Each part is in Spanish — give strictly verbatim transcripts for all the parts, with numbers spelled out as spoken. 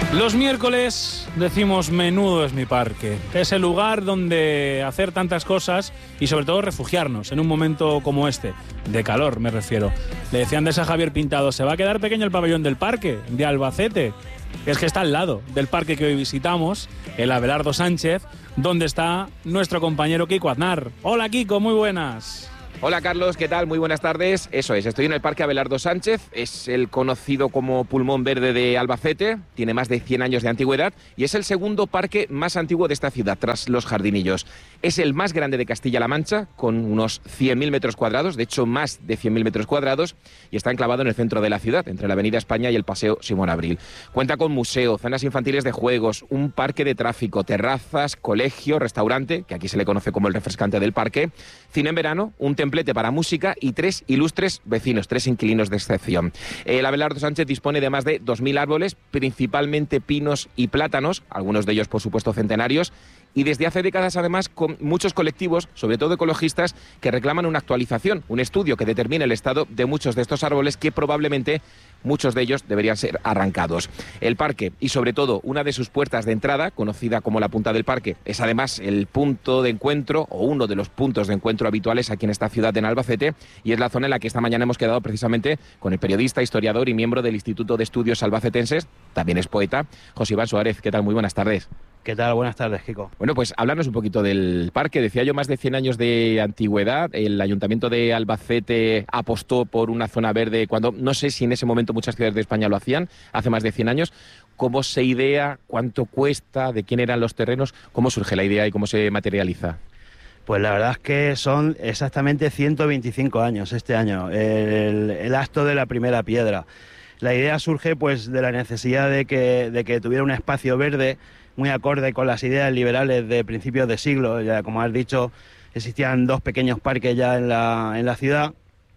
Los miércoles decimos menudo es mi parque. Es el lugar donde hacer tantas cosas y sobre todo refugiarnos en un momento como este, de calor me refiero. Le decía antes a Javier Pintado, ¿se va a quedar pequeño el pabellón del parque de Albacete? Es que está al lado del parque que hoy visitamos, el Abelardo Sánchez, donde está nuestro compañero Kiko Aznar. Hola Kiko, muy buenas. Hola Carlos, ¿qué tal? Muy buenas tardes. Eso es, estoy en el Parque Abelardo Sánchez, es el conocido como pulmón verde de Albacete, tiene más de cien años de antigüedad y es el segundo parque más antiguo de esta ciudad, tras Los Jardinillos. Es el más grande de Castilla-La Mancha, con unos cien mil metros cuadrados, de hecho más de cien mil metros cuadrados, y está enclavado en el centro de la ciudad, entre la Avenida España y el Paseo Simón Abril. Cuenta con museo, zonas infantiles de juegos, un parque de tráfico, terrazas, colegio, restaurante, que aquí se le conoce como el refrescante del parque, cine en verano, un templete para música y tres ilustres vecinos, tres inquilinos de excepción. El Abelardo Sánchez dispone de más de dos mil árboles, principalmente pinos y plátanos, algunos de ellos por supuesto centenarios, y desde hace décadas además con muchos colectivos, sobre todo ecologistas, que reclaman una actualización, un estudio que determine el estado de muchos de estos árboles que probablemente muchos de ellos deberían ser arrancados. El parque y sobre todo una de sus puertas de entrada, conocida como la Punta del Parque, es además el punto de encuentro o uno de los puntos de encuentro habituales aquí en esta ciudad de Albacete y es la zona en la que esta mañana hemos quedado precisamente con el periodista, historiador y miembro del Instituto de Estudios Albacetenses, también es poeta, José Iván Suárez. ¿Qué tal? Muy buenas tardes. ¿Qué tal? Buenas tardes, Kiko. Bueno, pues háblanos un poquito del parque. Decía yo, más de cien años de antigüedad. El Ayuntamiento de Albacete apostó por una zona verde cuando, no sé si en ese momento muchas ciudades de España lo hacían, hace más de cien años. ¿Cómo se idea? ¿Cuánto cuesta? ¿De quién eran los terrenos? ¿Cómo surge la idea y cómo se materializa? Pues la verdad es que son exactamente ciento veinticinco años este año, el, el acto de la primera piedra. La idea surge pues de la necesidad de que, de que tuviera un espacio verde muy acorde con las ideas liberales de principios de siglo. Ya, como has dicho, existían dos pequeños parques ya en la, en la ciudad,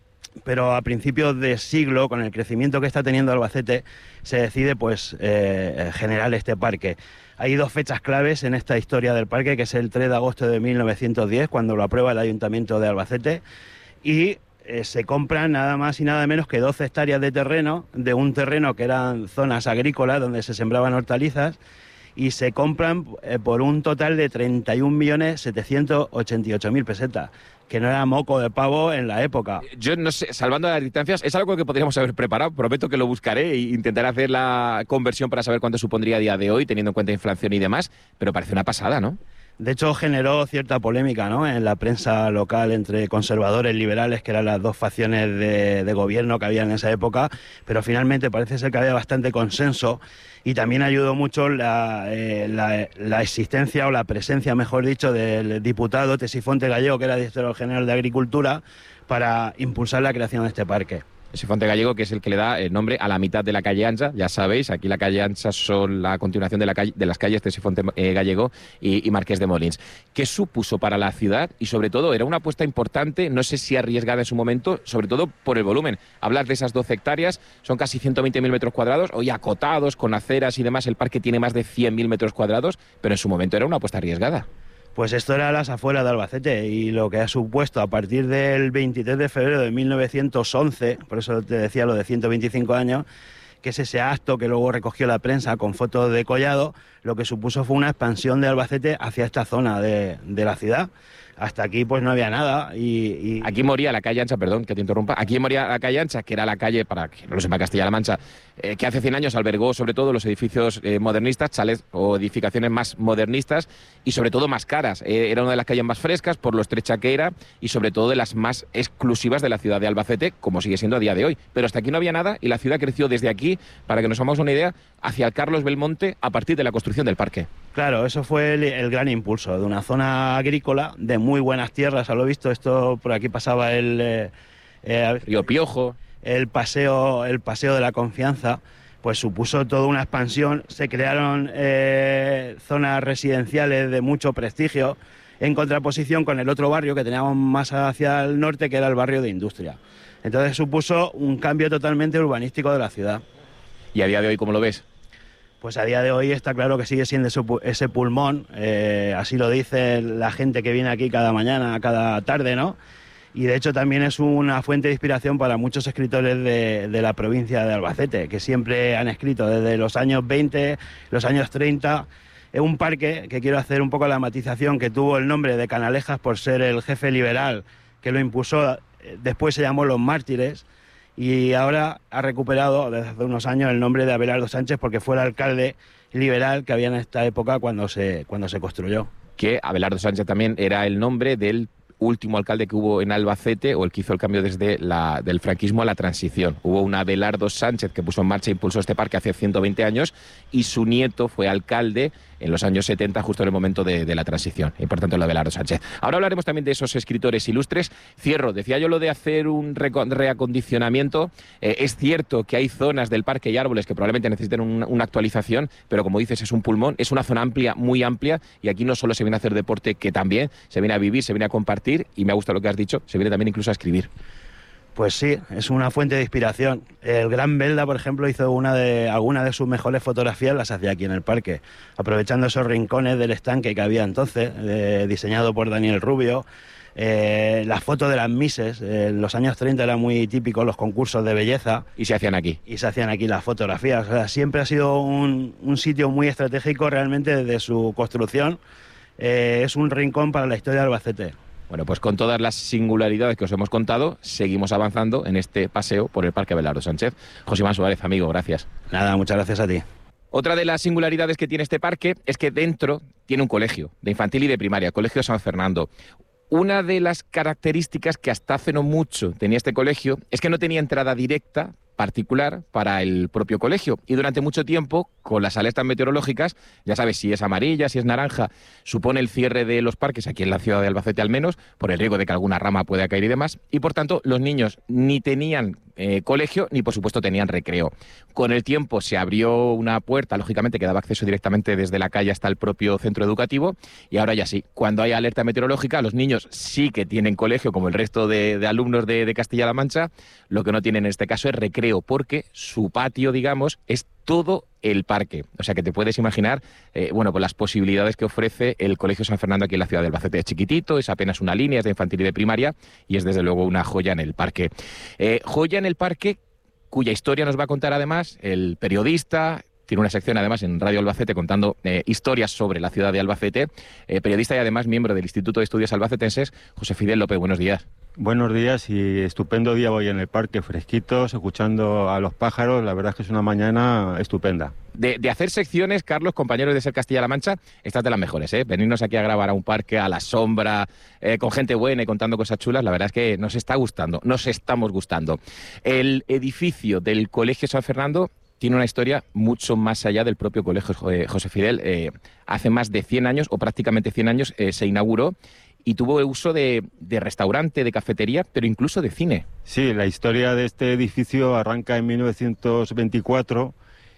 pero a principios de siglo, con el crecimiento que está teniendo Albacete, se decide pues eh, generar este parque. Hay dos fechas claves en esta historia del parque, que es el tres de agosto de mil novecientos diez, cuando lo aprueba el Ayuntamiento de Albacete, y eh, se compran nada más y nada menos que doce hectáreas de terreno, de un terreno que eran zonas agrícolas donde se sembraban hortalizas, y se compran eh, por un total de treinta y un millones setecientos ochenta y ocho mil pesetas, que no era moco de pavo en la época. Yo no sé, salvando las distancias, es algo que podríamos haber preparado, prometo que lo buscaré e intentaré hacer la conversión para saber cuánto supondría a día de hoy, teniendo en cuenta inflación y demás, pero parece una pasada, ¿no? De hecho, generó cierta polémica, ¿no?, en la prensa local entre conservadores y liberales, que eran las dos facciones de, de gobierno que había en esa época, pero finalmente parece ser que había bastante consenso y también ayudó mucho la, eh, la, la existencia o la presencia, mejor dicho, del diputado Tesifonte Gallego, que era director general de Agricultura, para impulsar la creación de este parque. Tesifonte Gallego, que es el que le da el nombre a la mitad de la calle Ancha, ya sabéis, aquí la calle Ancha son la continuación de, la calle, de las calles Tesifonte eh, Gallego y, y Marqués de Molins. ¿Qué supuso para la ciudad? Y sobre todo, era una apuesta importante, no sé si arriesgada en su momento, sobre todo por el volumen. Hablar de esas doce hectáreas, son casi ciento veinte mil metros cuadrados, hoy acotados, con aceras y demás, el parque tiene más de cien mil metros cuadrados, pero en su momento era una apuesta arriesgada. Pues esto era a las afueras de Albacete y lo que ha supuesto a partir del veintitrés de febrero de mil novecientos once, por eso te decía lo de ciento veinticinco años, que es ese acto que luego recogió la prensa con fotos de Collado, lo que supuso fue una expansión de Albacete hacia esta zona de, de la ciudad. Hasta aquí pues no había nada y, y... Aquí moría la calle Ancha, perdón que te interrumpa, aquí moría la calle Ancha, que era la calle, para que no lo sepa Castilla-La Mancha, eh, que hace cien años albergó sobre todo los edificios eh, modernistas, chalets o edificaciones más modernistas y sobre todo más caras. Eh, era una de las calles más frescas por lo estrecha que era y sobre todo de las más exclusivas de la ciudad de Albacete, como sigue siendo a día de hoy. Pero hasta aquí no había nada y la ciudad creció desde aquí, para que nos hagamos una idea, hacia el Carlos Belmonte a partir de la construcción del parque. Claro, eso fue el, el gran impulso de una zona agrícola de muy buenas tierras, a lo visto. Esto por aquí pasaba el eh, eh, Río Piojo, el paseo, el paseo de la Confianza, pues supuso toda una expansión. Se crearon eh, zonas residenciales de mucho prestigio, en contraposición con el otro barrio que teníamos más hacia el norte, que era el barrio de Industria. Entonces supuso un cambio totalmente urbanístico de la ciudad. ¿Y a día de hoy cómo lo ves? Pues a día de hoy está claro que sigue siendo ese pulmón, eh, así lo dice la gente que viene aquí cada mañana, cada tarde, ¿no? y de hecho también es una fuente de inspiración para muchos escritores de, de la provincia de Albacete, que siempre han escrito desde los años veinte, los años treinta. Es un parque que quiero hacer un poco la matización, que tuvo el nombre de Canalejas por ser el jefe liberal que lo impuso, después se llamó Los Mártires, y ahora ha recuperado desde hace unos años el nombre de Abelardo Sánchez porque fue el alcalde liberal que había en esta época cuando se, cuando se construyó. Que Abelardo Sánchez también era el nombre del último alcalde que hubo en Albacete, o el que hizo el cambio desde la, del franquismo a la transición. Hubo un Abelardo Sánchez que puso en marcha e impulsó este parque hace ciento veinte años, y su nieto fue alcalde en los años setenta, justo en el momento de, de la transición. Y por tanto, el Abelardo Sánchez. Ahora hablaremos también de esos escritores ilustres. Cierro, decía yo lo de hacer un reacondicionamiento. Eh, es cierto que hay zonas del parque y árboles que probablemente necesiten un, una actualización, pero como dices, es un pulmón, es una zona amplia, muy amplia, y aquí no solo se viene a hacer deporte, que también se viene a vivir, se viene a compartir, y me ha gustado lo que has dicho, se viene también incluso a escribir. Pues sí, es una fuente de inspiración. El gran Belda, por ejemplo, hizo una de alguna de sus mejores fotografías, las hacía aquí en el parque, aprovechando esos rincones del estanque que había entonces, eh, diseñado por Daniel Rubio. Eh, las fotos de las Misses, eh, en los años treinta era muy típico los concursos de belleza. Y se hacían aquí. Y se hacían aquí las fotografías. O sea, siempre ha sido un, un sitio muy estratégico realmente desde su construcción. Eh, es un rincón para la historia de Albacete. Bueno, pues con todas las singularidades que os hemos contado, seguimos avanzando en este paseo por el Parque Abelardo Sánchez. José Iván Suárez, amigo, gracias. Nada, muchas gracias a ti. Otra de las singularidades que tiene este parque es que dentro tiene un colegio, de infantil y de primaria, Colegio San Fernando. Una de las características que hasta hace no mucho tenía este colegio es que no tenía entrada directa particular para el propio colegio, y durante mucho tiempo, con las alertas meteorológicas, ya sabes, si es amarilla, si es naranja, supone el cierre de los parques, aquí en la ciudad de Albacete al menos, por el riesgo de que alguna rama pueda caer y demás, y por tanto los niños ni tenían eh, colegio, ni por supuesto tenían recreo. Con el tiempo se abrió una puerta, lógicamente que daba acceso directamente desde la calle hasta el propio centro educativo, y ahora ya sí, cuando hay alerta meteorológica, los niños sí que tienen colegio, como el resto de, de alumnos de, de Castilla-La Mancha. Lo que no tienen en este caso es recreo, porque su patio, digamos, es todo el parque. O sea que te puedes imaginar, eh, bueno, pues las posibilidades que ofrece el Colegio San Fernando aquí en la ciudad de Albacete. Es chiquitito, es apenas una línea, es de infantil y de primaria, y es desde luego una joya en el parque. Eh, joya en el parque cuya historia nos va a contar además el periodista. Tiene una sección además en Radio Albacete contando eh, historias sobre la ciudad de Albacete. Eh, periodista y además miembro del Instituto de Estudios Albacetenses, José Fidel López. Buenos días. Buenos días y estupendo día hoy en el parque, fresquitos, escuchando a los pájaros. La verdad es que es una mañana estupenda. De, de hacer secciones, Carlos, compañeros de Ser Castilla-La Mancha, estas de las mejores, ¿eh? Venirnos aquí a grabar a un parque, a la sombra, eh, con gente buena y contando cosas chulas, la verdad es que nos está gustando, nos estamos gustando. El edificio del Colegio San Fernando tiene una historia mucho más allá del propio colegio, José Fidel. Eh, hace más de cien años, o prácticamente cien años, eh, se inauguró y tuvo uso de, de restaurante, de cafetería, pero incluso de cine. Sí, la historia de este edificio arranca en mil novecientos veinticuatro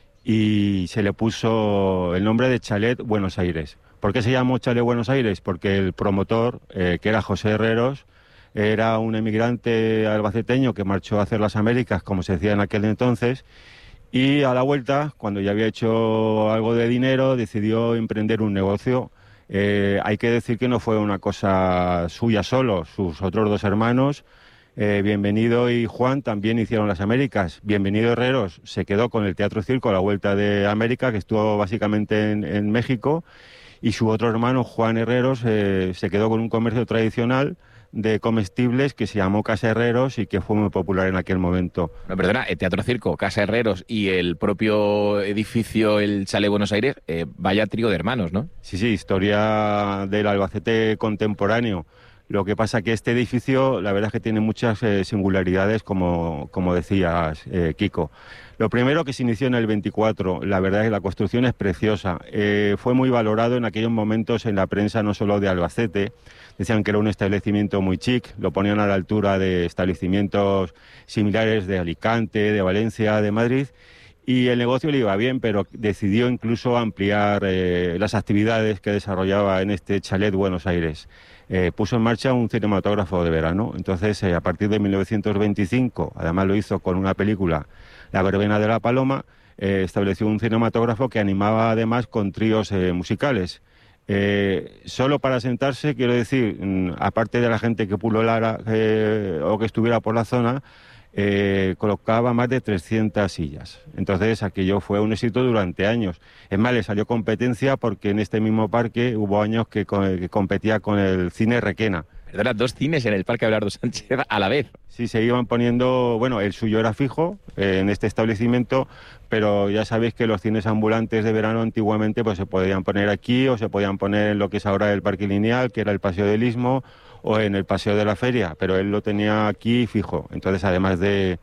y se le puso el nombre de Chalet Buenos Aires. ¿Por qué se llamó Chalet Buenos Aires? Porque el promotor, eh, que era José Herreros, era un emigrante albaceteño que marchó a hacer las Américas, como se decía en aquel entonces, y a la vuelta, cuando ya había hecho algo de dinero, decidió emprender un negocio. Eh, hay que decir que no fue una cosa suya solo, sus otros dos hermanos, eh, Bienvenido y Juan, también hicieron las Américas. Bienvenido Herreros se quedó con el Teatro Circo a la vuelta de América, que estuvo básicamente en, en México, y su otro hermano, Juan Herreros, eh, se quedó con un comercio tradicional de comestibles que se llamó Casa Herreros y que fue muy popular en aquel momento. No, perdona, el Teatro Circo, Casa Herreros y el propio edificio, el Chalet Buenos Aires, eh, vaya trío de hermanos, ¿no? Sí, sí, historia del Albacete contemporáneo. Lo que pasa que este edificio, la verdad es que tiene muchas eh, singularidades, como, como decías, eh, Kiko. Lo primero, que se inició en el veinticuatro, la verdad es que la construcción es preciosa. Eh, fue muy valorado en aquellos momentos en la prensa, no solo de Albacete. Decían que era un establecimiento muy chic, lo ponían a la altura de establecimientos similares de Alicante, de Valencia, de Madrid, y el negocio le iba bien, pero decidió incluso ampliar eh, las actividades que desarrollaba en este Chalet Buenos Aires. Eh, puso en marcha un cinematógrafo de verano. Entonces, eh, a partir de mil novecientos veinticinco, además lo hizo con una película, La verbena de la paloma, eh, estableció un cinematógrafo que animaba además con tríos eh, musicales. Eh, solo para sentarse, quiero decir, mm, aparte de la gente que pulolara eh, o que estuviera por la zona, eh, colocaba más de trescientas sillas. Entonces aquello fue un éxito durante años. Es más, le salió competencia porque en este mismo parque hubo años que, co- que competía con el cine Requena. Perdona, dos cines en el Parque Abelardo Sánchez a la vez. Sí, se iban poniendo, bueno, el suyo era fijo eh, en este establecimiento, pero ya sabéis que los cines ambulantes de verano antiguamente pues se podían poner aquí o se podían poner en lo que es ahora el Parque Lineal, que era el Paseo del Istmo, o en el Paseo de la Feria, pero él lo tenía aquí fijo. Entonces, además de,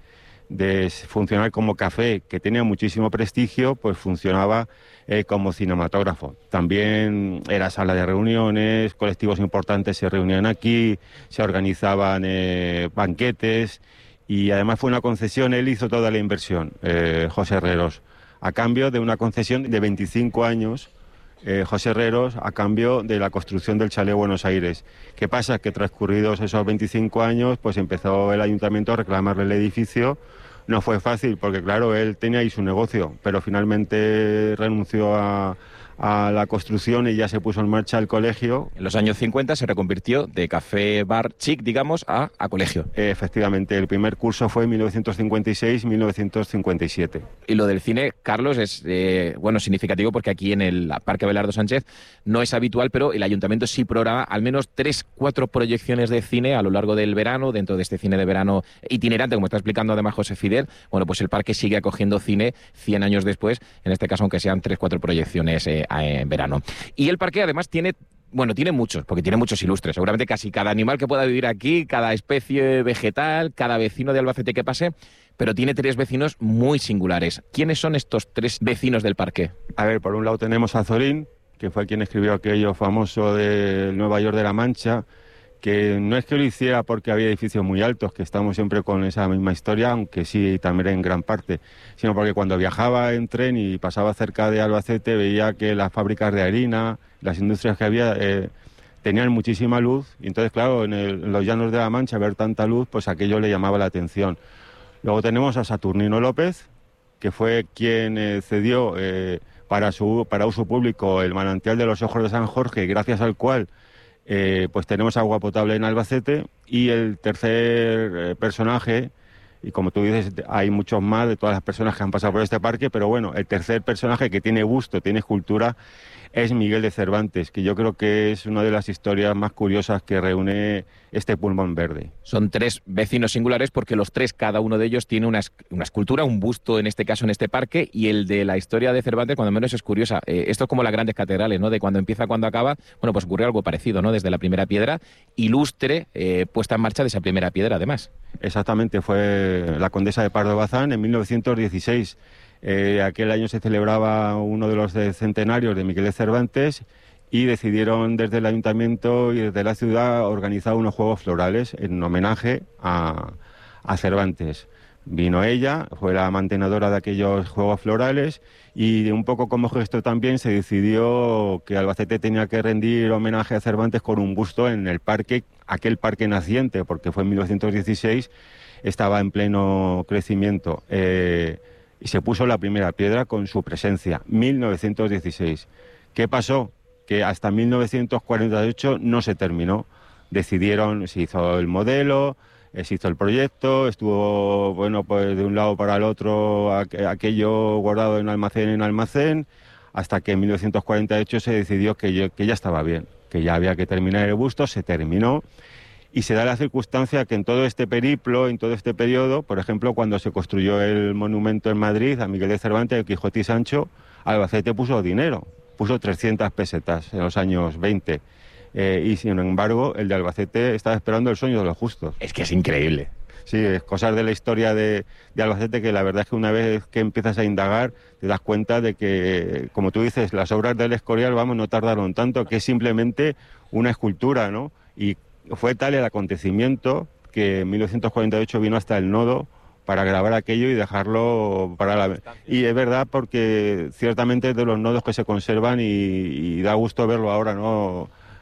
de funcionar como café, que tenía muchísimo prestigio, pues funcionaba eh, como cinematógrafo. También era sala de reuniones, colectivos importantes se reunían aquí, se organizaban eh, banquetes y además fue una concesión, él hizo toda la inversión, eh, José Herreros, a cambio de una concesión de veinticinco años. Eh, José Herreros a cambio de la construcción del Chalet Buenos Aires. ¿Qué pasa? Que transcurridos esos veinticinco años, pues empezó el ayuntamiento a reclamarle el edificio. No fue fácil porque, claro, él tenía ahí su negocio, pero finalmente renunció a, a la construcción y ya se puso en marcha el colegio. En los años cincuenta se reconvirtió de café bar chic, digamos, a, a colegio. Eh, efectivamente, el primer curso fue en mil novecientos cincuenta y seis mil novecientos cincuenta y siete. Y lo del cine, Carlos, es eh, bueno significativo porque aquí en el Parque Abelardo Sánchez no es habitual, pero el ayuntamiento sí programa al menos tres, cuatro proyecciones de cine a lo largo del verano, dentro de este cine de verano itinerante, como está explicando además José Fidel. Bueno, pues el parque sigue acogiendo cine cien años después, en este caso aunque sean tres, cuatro proyecciones eh, en verano. Y el parque además tiene... Bueno, tiene muchos, porque tiene muchos ilustres. Seguramente casi cada animal que pueda vivir aquí, cada especie vegetal, cada vecino de Albacete que pase, pero tiene tres vecinos muy singulares. ¿Quiénes son estos tres vecinos del parque? A ver, por un lado tenemos a Zorín, que fue quien escribió aquello famoso de Nueva York de la Mancha, que no es que lo hiciera porque había edificios muy altos, que estamos siempre con esa misma historia, aunque sí también en gran parte, sino porque cuando viajaba en tren y pasaba cerca de Albacete veía que las fábricas de harina, las industrias que había, eh, tenían muchísima luz, y entonces claro, en, el, en los llanos de la Mancha ver tanta luz, pues aquello le llamaba la atención. Luego tenemos a Saturnino López, que fue quien eh, cedió eh, para, su, para uso público el manantial de los Ojos de San Jorge, gracias al cual Eh, pues tenemos agua potable en Albacete. Y el tercer eh, personaje, y como tú dices, hay muchos más de todas las personas que han pasado por este parque, pero bueno, el tercer personaje que tiene busto, tiene escultura, es Miguel de Cervantes, que yo creo que es una de las historias más curiosas que reúne este pulmón verde. Son tres vecinos singulares porque los tres, cada uno de ellos tiene una, una escultura, un busto en este caso en este parque, y el de la historia de Cervantes cuando menos es curiosa. Eh, esto es como las grandes catedrales, ¿no? De cuando empieza a cuando acaba. Bueno, pues ocurrió algo parecido, ¿no? Desde la primera piedra, ilustre, eh, puesta en marcha de esa primera piedra además. Exactamente, fue la condesa de Pardo Bazán en mil novecientos dieciséis. Eh, aquel año se celebraba uno de los centenarios de Miguel de Cervantes y decidieron desde el ayuntamiento y desde la ciudad organizar unos juegos florales en homenaje a, a Cervantes. Vino ella, fue la mantenedora de aquellos juegos florales, y un poco como gesto también se decidió que Albacete tenía que rendir homenaje a Cervantes con un busto en el parque, aquel parque naciente, porque fue en mil novecientos dieciséis, estaba en pleno crecimiento. Eh, y se puso la primera piedra con su presencia, mil novecientos dieciséis. ¿Qué pasó? Que hasta mil novecientos cuarenta y ocho no se terminó. Decidieron, se hizo el modelo, se hizo el proyecto, estuvo, bueno, pues de un lado para el otro aquello guardado en almacén en almacén, hasta que en mil novecientos cuarenta y ocho se decidió que, yo, que ya estaba bien, que ya había que terminar el busto, se terminó. Y se da la circunstancia que en todo este periplo, en todo este periodo, por ejemplo, cuando se construyó el monumento en Madrid a Miguel de Cervantes, el Quijote y Sancho, Albacete puso dinero, puso trescientas pesetas en los años veinte. Eh, y sin embargo, el de Albacete estaba esperando el sueño de los justos. Es que es increíble. Sí, es cosas de la historia de, de Albacete que la verdad es que una vez que empiezas a indagar te das cuenta de que, como tú dices, las obras del Escorial, vamos, no tardaron tanto, que es simplemente una escultura, ¿no? Y fue tal el acontecimiento que en mil novecientos cuarenta y ocho vino hasta el Nodo para grabar aquello y dejarlo para la... Y es verdad, porque ciertamente es de los nodos que se conservan y, y da gusto verlo ahora, ¿no?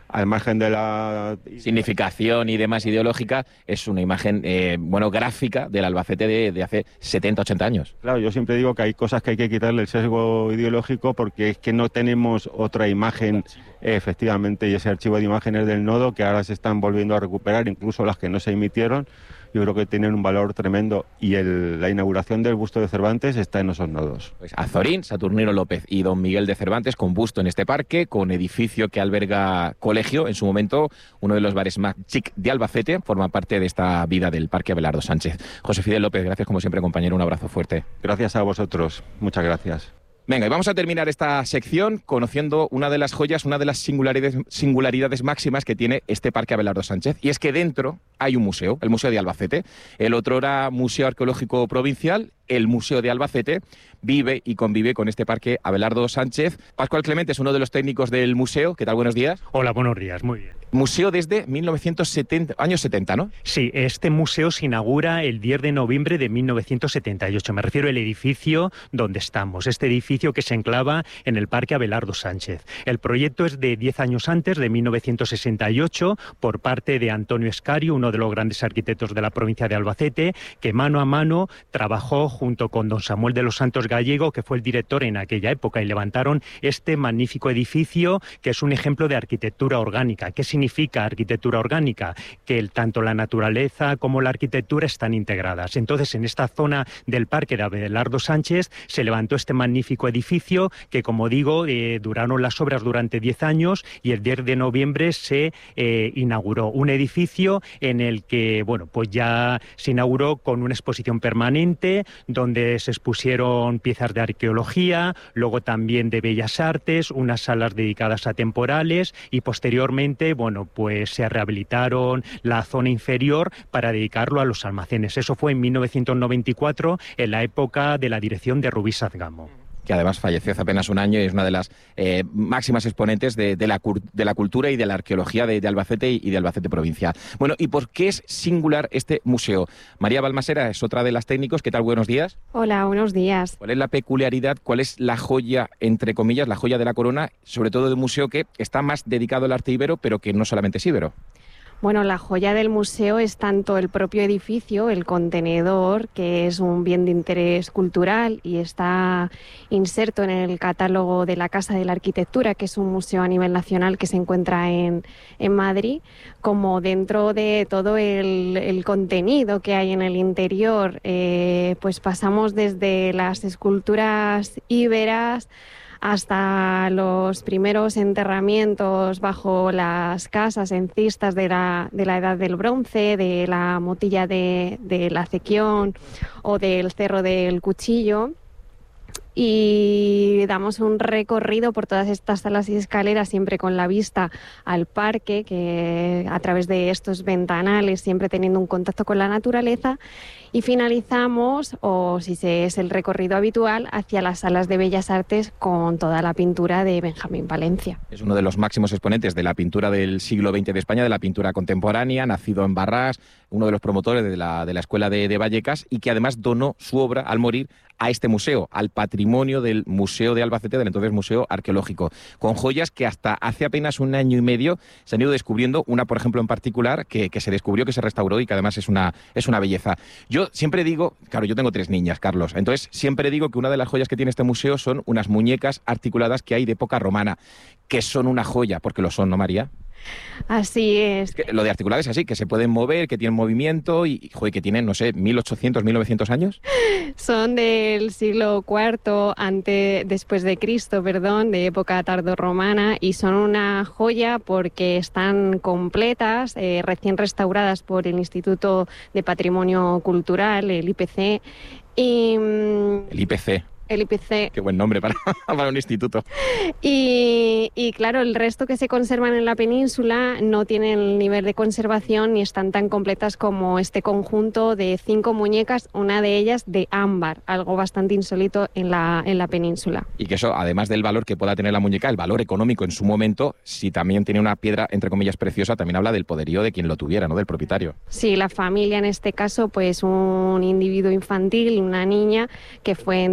al margen de la significación y demás ideológica, es una imagen eh, bueno, gráfica del Albacete de, de hace setenta, ochenta años. Claro, yo siempre digo que hay cosas que hay que quitarle el sesgo ideológico porque es que no tenemos otra imagen, eh, efectivamente, y ese archivo de imágenes del nodo que ahora se están volviendo a recuperar, incluso las que no se emitieron, yo creo que tienen un valor tremendo y el, la inauguración del busto de Cervantes está en esos nodos. Pues Azorín, Saturnino López y don Miguel de Cervantes con busto en este parque, con edificio que alberga colegio, en su momento uno de los bares más chic de Albacete, forma parte de esta vida del Parque Abelardo Sánchez. José Fidel López, gracias como siempre, compañero, un abrazo fuerte. Gracias a vosotros, muchas gracias. Venga, y vamos a terminar esta sección conociendo una de las joyas, una de las singularidades, singularidades máximas que tiene este Parque Abelardo Sánchez, y es que dentro hay un museo, el Museo de Albacete. El otrora Museo Arqueológico Provincial, el Museo de Albacete, vive y convive con este Parque Abelardo Sánchez. Pascual Clemente es uno de los técnicos del museo. ¿Qué tal? Buenos días. Hola, buenos días, muy bien. Museo desde mil novecientos setenta, años setenta, ¿no? Sí, este museo se inaugura el diez de noviembre de mil novecientos setenta y ocho. Me refiero al edificio donde estamos, este edificio que se enclava en el Parque Abelardo Sánchez. El proyecto es de diez años antes, de mil novecientos sesenta y ocho, por parte de Antonio Escario, uno de los grandes arquitectos de la provincia de Albacete, que mano a mano trabajó junto con don Samuel de los Santos Gallego, que fue el director en aquella época, y levantaron este magnífico edificio que es un ejemplo de arquitectura orgánica. ¿Qué significa arquitectura orgánica? Que el, tanto la naturaleza como la arquitectura están integradas. Entonces, en esta zona del Parque de Abelardo Sánchez se levantó este magnífico edificio que, como digo, eh, duraron las obras durante diez años y el diez de noviembre se eh, inauguró. Un edificio en el que, bueno, pues ya se inauguró con una exposición permanente donde se expusieron piezas de arqueología, luego también de bellas artes, unas salas dedicadas a temporales y posteriormente, bueno, pues se rehabilitaron la zona inferior para dedicarlo a los almacenes. Eso fue en mil novecientos noventa y cuatro, en la época de la dirección de Rubí Sazgamo, que además falleció hace apenas un año y es una de las eh, máximas exponentes de, de, la, de la cultura y de la arqueología de, de Albacete y de Albacete provincial. Bueno, ¿y por qué es singular este museo? María Balmasera es otra de las técnicos. ¿Qué tal? Buenos días. Hola, buenos días. ¿Cuál es la peculiaridad, cuál es la joya, entre comillas, la joya de la corona, sobre todo de un museo que está más dedicado al arte ibero, pero que no solamente es ibero? Bueno, la joya del museo es tanto el propio edificio, el contenedor, que es un bien de interés cultural y está inserto en el catálogo de la Casa de la Arquitectura, que es un museo a nivel nacional que se encuentra en, en Madrid, como dentro de todo el, el contenido que hay en el interior. Eh, pues pasamos desde las esculturas íberas hasta los primeros enterramientos bajo las casas en cistas de la, de la Edad del Bronce, de la Motilla de, de la Acequión o del Cerro del Cuchillo. Y damos un recorrido por todas estas salas y escaleras, siempre con la vista al parque, que a través de estos ventanales, siempre teniendo un contacto con la naturaleza. Y finalizamos, o si es el recorrido habitual, hacia las salas de Bellas Artes con toda la pintura de Benjamín Valencia. Es uno de los máximos exponentes de la pintura del siglo veinte de España, de la pintura contemporánea, nacido en Barrás, uno de los promotores de la, de la Escuela de, de Vallecas, y que además donó su obra al morir a este museo, al patrimonio del Museo de Albacete, del entonces Museo Arqueológico, con joyas que hasta hace apenas un año y medio se han ido descubriendo, una por ejemplo en particular, que, que se descubrió, que se restauró y que además es una, es una belleza. Yo siempre digo, claro, yo tengo tres niñas, Carlos, entonces siempre digo que una de las joyas que tiene este museo son unas muñecas articuladas que hay de época romana, que son una joya, porque lo son, ¿no, María? Así es. Es que lo de articuladas es así, que se pueden mover, que tienen movimiento y, joder, que tienen, no sé, mil ochocientos, mil novecientos años. Son del siglo cuarto ante, después de Cristo, perdón, de época tardorromana, y son una joya porque están completas, eh, recién restauradas por el Instituto de Patrimonio Cultural, el I P C. Y, el I P C. El I P C. Qué buen nombre para, para un instituto. Y, y claro, el resto que se conservan en la península no tienen el nivel de conservación ni están tan completas como este conjunto de cinco muñecas, una de ellas de ámbar, algo bastante insólito en la, en la península. Y que eso, además del valor que pueda tener la muñeca, el valor económico en su momento, si también tiene una piedra, entre comillas, preciosa, también habla del poderío de quien lo tuviera, ¿no? Del propietario. Sí, la familia en este caso, pues un individuo infantil, una niña que fue enterrada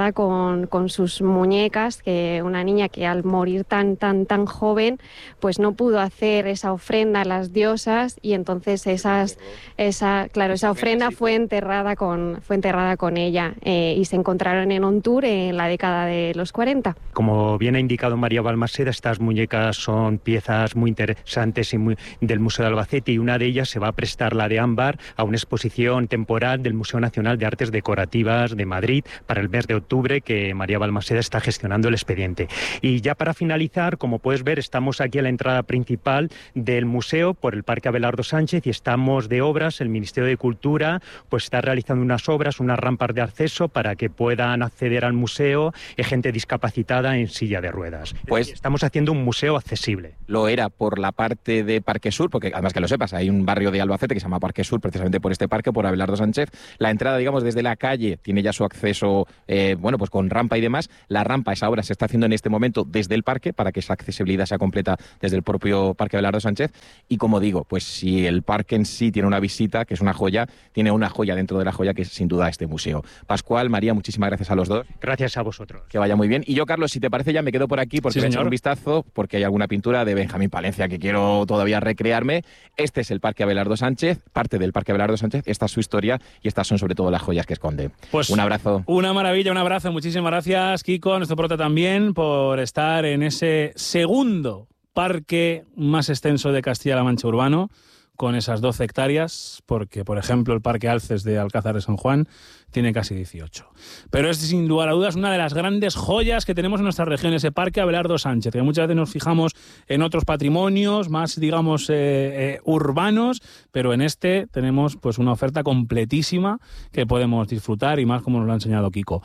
enterrada con, con sus muñecas, que una niña que al morir tan, tan, tan joven, pues no pudo hacer esa ofrenda a las diosas, y entonces esas, esa, claro, esa ofrenda fue enterrada con, fue enterrada con ella, eh, y se encontraron en Ontur en la década de los cuarenta. Como bien ha indicado María Balmaseda, estas muñecas son piezas muy interesantes y muy, del Museo de Albacete, y una de ellas se va a prestar, la de ámbar, a una exposición temporal del Museo Nacional de Artes Decorativas de Madrid para el mes de octubre, que María Balmaseda está gestionando el expediente. Y ya para finalizar, como puedes ver, estamos aquí a la entrada principal del museo por el Parque Abelardo Sánchez, y estamos de obras. El Ministerio de Cultura pues está realizando unas obras, unas rampas de acceso para que puedan acceder al museo eh, gente discapacitada en silla de ruedas. Pues estamos haciendo un museo accesible. Lo era por la parte de Parque Sur, porque además que lo sepas, hay un barrio de Albacete que se llama Parque Sur, precisamente por este parque, por Abelardo Sánchez. La entrada, digamos, desde la calle tiene ya su acceso, eh, bueno, pues con rampa y demás. La rampa, esa obra se está haciendo en este momento desde el parque para que esa accesibilidad sea completa desde el propio Parque Abelardo Sánchez. Y como digo, pues si el parque en sí tiene una visita, que es una joya, tiene una joya dentro de la joya que es sin duda este museo. Pascual, María, muchísimas gracias a los dos. Gracias a vosotros. Que vaya muy bien. Y yo, Carlos, si te parece, ya me quedo por aquí porque Sí, voy a señor. echar un vistazo, porque hay alguna pintura de Benjamín Palencia que quiero todavía recrearme. Este es el Parque Abelardo Sánchez, parte del Parque Abelardo Sánchez. Esta es su historia y estas son sobre todo las joyas que esconde. Pues un abrazo. Una maravilla, un abrazo. Muchísimas gracias, Kiko, a nuestro prota también, por estar en ese segundo parque más extenso de Castilla-La Mancha urbano, con esas doce hectáreas, porque, por ejemplo, el Parque Alces de Alcázar de San Juan tiene casi dieciocho. Pero es, sin lugar a dudas, una de las grandes joyas que tenemos en nuestra región, ese Parque Abelardo Sánchez, que muchas veces nos fijamos en otros patrimonios más, digamos, eh, eh, urbanos, pero en este tenemos pues una oferta completísima que podemos disfrutar, y más como nos lo ha enseñado Kiko.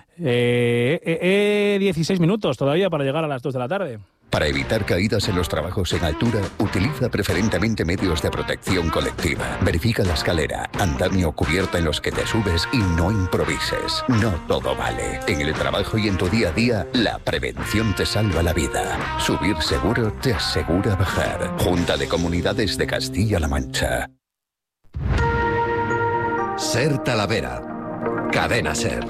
Eh, eh, eh, dieciséis minutos todavía para llegar a las dos de la tarde. Para evitar caídas en los trabajos en altura, utiliza preferentemente medios de protección colectiva. Verifica la escalera, andamio o cubierta en los que te subes y no improvises. No todo vale. En el trabajo y en tu día a día, la prevención te salva la vida. Subir seguro te asegura bajar. Junta de Comunidades de Castilla-La Mancha. Ser Talavera. Cadena Ser.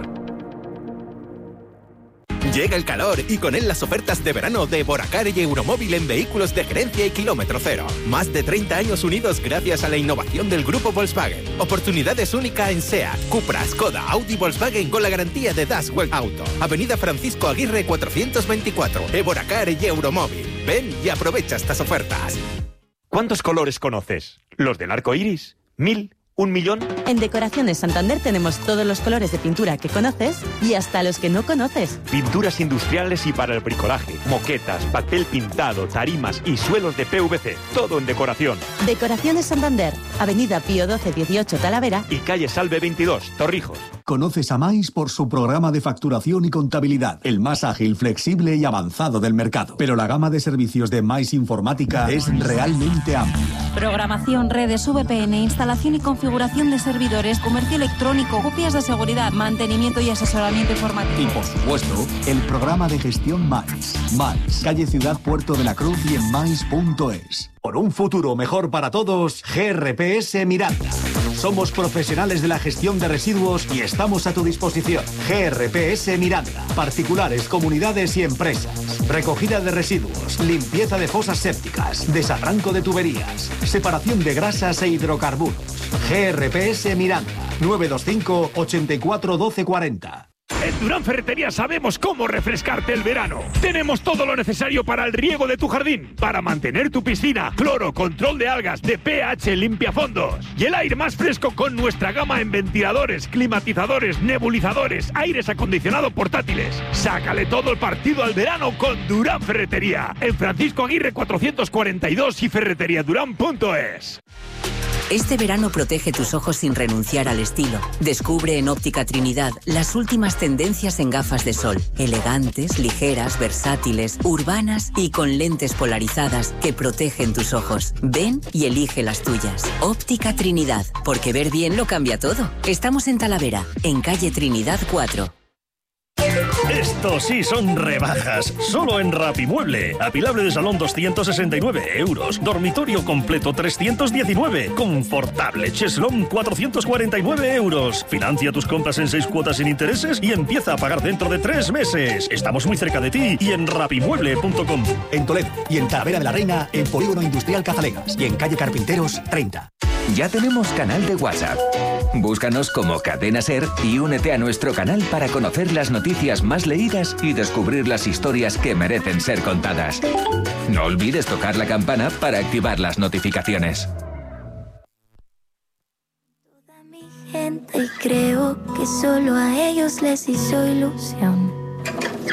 Llega el calor y con él las ofertas de verano de Boracar y Euromóvil en vehículos de gerencia y kilómetro cero. Más de treinta años unidos gracias a la innovación del grupo Volkswagen. Oportunidades únicas en SEAT, Cupra, Skoda, Audi, Volkswagen con la garantía de Das Well Auto. Avenida Francisco Aguirre cuatrocientos veinticuatro. Boracar y Euromóvil. Ven y aprovecha estas ofertas. ¿Cuántos colores conoces? ¿Los del arco iris? ¿Mil? ¿Un millón? En Decoraciones Santander tenemos todos los colores de pintura que conoces y hasta los que no conoces. Pinturas industriales y para el bricolaje, moquetas, papel pintado, tarimas y suelos de P V C. Todo en decoración. Decoraciones Santander, Avenida Pío doce dieciocho Talavera y calle Salve veintidós, Torrijos. Conoces a Mais por su programa de facturación y contabilidad, el más ágil, flexible y avanzado del mercado. Pero la gama de servicios de Mais Informática es realmente amplia. Programación, redes, V P N, instalación y configuración de servidores, comercio electrónico, copias de seguridad, mantenimiento y asesoramiento informático. Y por supuesto, el programa de gestión Mais. Mais, calle Ciudad Puerto de la Cruz y en mais punto es. Por un futuro mejor para todos, G R P S Miranda. Somos profesionales de la gestión de residuos y estamos a tu disposición. G R P S Miranda. Particulares, comunidades y empresas. Recogida de residuos, limpieza de fosas sépticas, desarranco de tuberías, separación de grasas e hidrocarburos. G R P S Miranda. nueve dos cinco, ochenta y cuatro, doce cuarenta. En Durán Ferretería sabemos cómo refrescarte el verano. Tenemos todo lo necesario para el riego de tu jardín, para mantener tu piscina, cloro, control de algas, de pH, limpiafondos. Y el aire más fresco con nuestra gama en ventiladores, climatizadores, nebulizadores, aires acondicionados portátiles. Sácale todo el partido al verano con Durán Ferretería. En Francisco Aguirre cuatrocientos cuarenta y dos y ferretería durán punto es. Este verano protege tus ojos sin renunciar al estilo. Descubre en Óptica Trinidad las últimas tendencias en gafas de sol. Elegantes, ligeras, versátiles, urbanas y con lentes polarizadas que protegen tus ojos. Ven y elige las tuyas. Óptica Trinidad, porque ver bien lo cambia todo. Estamos en Talavera, en calle Trinidad cuatro. Esto sí son rebajas. Solo en Rapimueble. Apilable de salón doscientos sesenta y nueve euros. Dormitorio completo trescientos diecinueve. Confortable cheslón cuatrocientos cuarenta y nueve euros. Financia tus compras en seis cuotas sin intereses y empieza a pagar dentro de tres meses. Estamos muy cerca de ti y en rapimueble punto com. En Toledo y en Talavera de la Reina, en Polígono Industrial Cazalegas y en calle Carpinteros treinta. Ya tenemos canal de WhatsApp. Búscanos como Cadena Ser y únete a nuestro canal para conocer las noticias más leídas y descubrir las historias que merecen ser contadas. No olvides tocar la campana para activar las notificaciones. Toda mi gente, y creo que solo a ellos les hizo ilusión